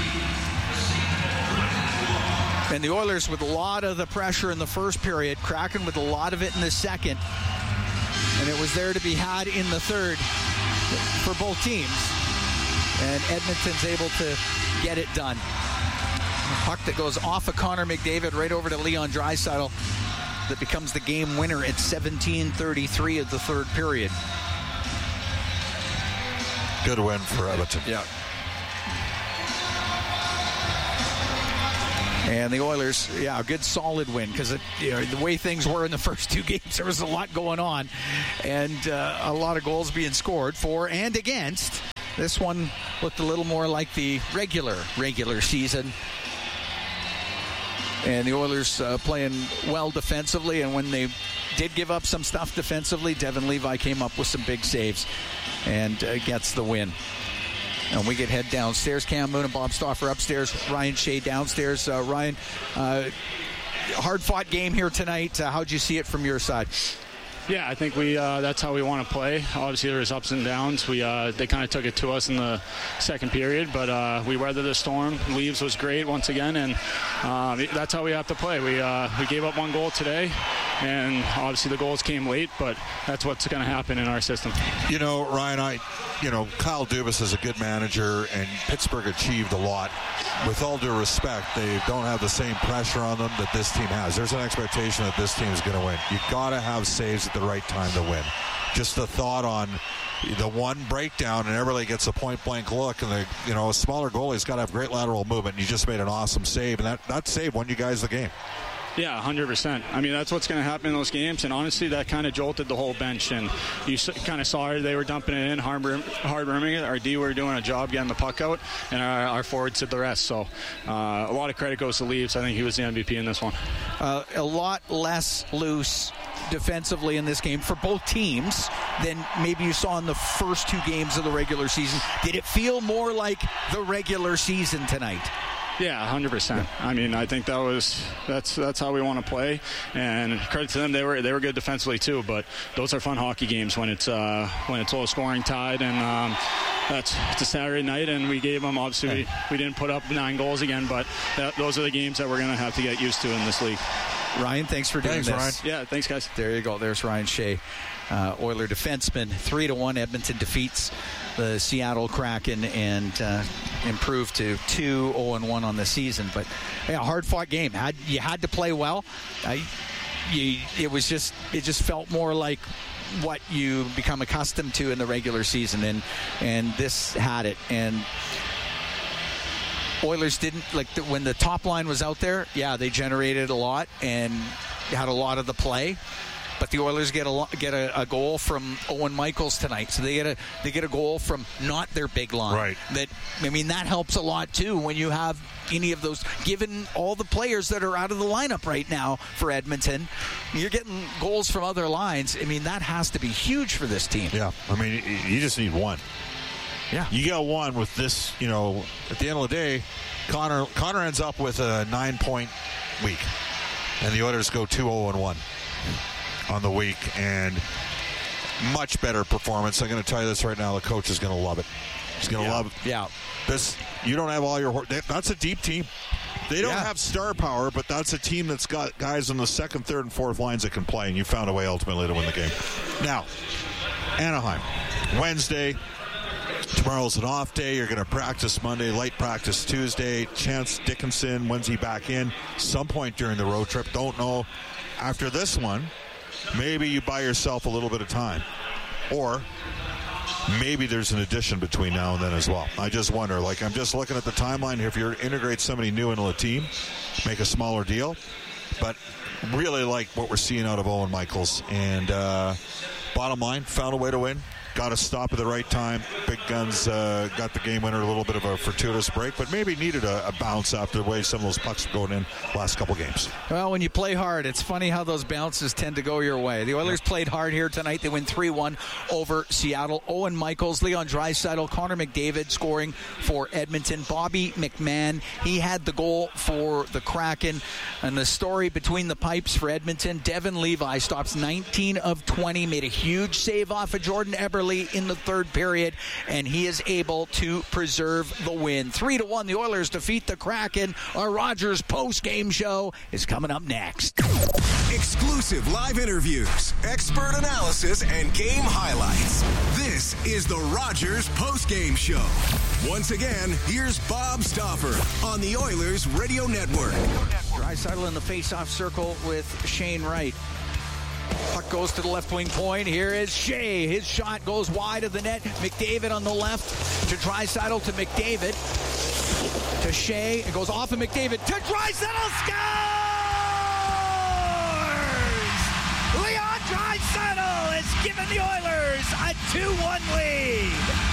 And the Oilers with a lot of the pressure in the first period, Kraken with a lot of it in the second. And it was there to be had in the third for both teams. and Edmonton's able to get it done. A puck that goes off of Connor McDavid right over to Leon Draisaitl that becomes the game winner at seventeen thirty-three of the third period. Good win for Edmonton. Yeah. And the Oilers, yeah, a good solid win because you know, the way things were in the first two games, there was a lot going on and uh, a lot of goals being scored for and against. This one looked a little more like the regular, regular season. And the Oilers uh, playing well defensively, and when they did give up some stuff defensively, Devin Levi came up with some big saves and uh, gets the win. And we get head downstairs. Cam Moon and Bob Stauffer upstairs. Ryan Shea downstairs. Uh, Ryan, uh, hard-fought game here tonight. Uh, how'd you see it from your side? Yeah, I think we uh, that's how we want to play. Obviously, there was ups and downs. We uh, they kind of took it to us in the second period, but uh, we weathered the storm. Leaves was great once again, and uh, that's how we have to play. We uh, we gave up one goal today, and obviously the goals came late, but that's what's going to happen in our system. You know, Ryan, I, you know, Kyle Dubas is a good manager, and Pittsburgh achieved a lot. With all due respect, they don't have the same pressure on them that this team has. There's an expectation that this team is going to win. You've got to have saves at the right time to win. Just a thought on the one breakdown, and Eberle gets a point-blank look, and the you know a smaller goalie's got to have great lateral movement. And you just made an awesome save, and that, that save won you guys the game. Yeah, one hundred percent. I mean, that's what's going to happen in those games, and honestly, that kind of jolted the whole bench, and you kind of saw it. They were dumping it in, hard rimming it. Our D were doing a job getting the puck out, and our, our forwards did the rest. So uh, a lot of credit goes to Leaves. I think he was the M V P in this one. Uh, a lot less loose defensively in this game for both teams than maybe you saw in the first two games of the regular season. Did it feel more like the regular season tonight? Yeah, one hundred percent. I mean, I think that was that's that's how we want to play, and credit to them, they were they were good defensively too. But those are fun hockey games when it's uh, when it's low scoring tied, and um, that's it's a Saturday night, and we gave them obviously we, we didn't put up nine goals again, but that, those are the games that we're going to have to get used to in this league. Ryan, thanks for doing thanks, this. Ryan. Yeah, thanks, guys. There you go. There's Ryan Shea, uh, Oiler defenseman. Three to one, Edmonton defeats the Seattle Kraken and uh, improved to two oh and one on the season. But yeah, hard fought game. Had you had to play well. Uh, you, it was just it just felt more like what you become accustomed to in the regular season, and and this had it. And Oilers didn't like the, when the top line was out there. Yeah, they generated a lot and had a lot of the play. But the Oilers get a get a, a goal from Owen Michaels tonight, so they get a they get a goal from not their big line. Right. That I mean that helps a lot too when you have any of those. Given all the players that are out of the lineup right now for Edmonton, you're getting goals from other lines. I mean that has to be huge for this team. Yeah, I mean you just need one. Yeah, you got one with this. You know, at the end of the day, Connor Connor ends up with a nine point week, and the Oilers go two oh and one. On the week, and much better performance. I'm going to tell you this right now. The coach is going to love it. He's going to yeah. love it. Yeah. This, you don't have all your... That's a deep team. They don't yeah. have star power, but that's a team that's got guys on the second, third, and fourth lines that can play, and you found a way ultimately to win the game. Now, Anaheim, Wednesday. Tomorrow's an off day. You're going to practice Monday, light practice Tuesday. Chance Dickinson, when's he back in? Some point during the road trip. Don't know. After this one, maybe you buy yourself a little bit of time. Or maybe there's an addition between now and then as well. I just wonder, like, I'm just looking at the timeline here. If you integrate somebody new into a team, make a smaller deal. But really like what we're seeing out of Owen Michaels. And uh, bottom line, found a way to win. Got to stop at the right time. Big Guns uh, got the game winner, a little bit of a fortuitous break, but maybe needed a, a bounce after the way some of those pucks were going in last couple games. Well, when you play hard, it's funny how those bounces tend to go your way. The Oilers played hard here tonight. They win three one over Seattle. Owen Michaels, Leon Draisaitl, Connor McDavid scoring for Edmonton. Bobby McMahon, he had the goal for the Kraken. And the story between the pipes for Edmonton, Devin Levi stops nineteen of twenty, made a huge save off of Jordan Eberle in the third period, and he is able to preserve the win. Three to one, the Oilers defeat the Kraken. Our Rogers post-game show is coming up next. Exclusive live interviews, expert analysis, and game highlights. This is the Rogers Post-Game Show. Once again, here's Bob Stauffer on the Oilers Radio Network. Draisaitl in the face-off circle with Shane Wright. Puck goes to the left wing point. Here is Shea. His shot goes wide of the net. McDavid on the left to Draisaitl to McDavid to Shea. It goes off of McDavid to Draisaitl. Scores! Leon Draisaitl has given the Oilers a two one lead.